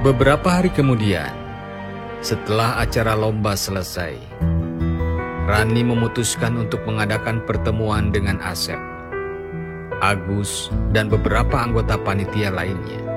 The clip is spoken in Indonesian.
Beberapa hari kemudian, setelah acara lomba selesai, Rani memutuskan untuk mengadakan pertemuan dengan Asep, Agus, dan beberapa anggota panitia lainnya.